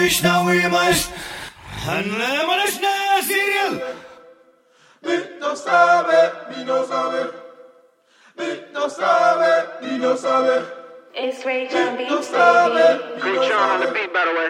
Krishna we must Manashna serial. No sabe, ni no sabe. No sabe, ni no sabe. It's Ray John Beats, No sabe, baby. ni no Great Sean on the sabe. beat, by the way.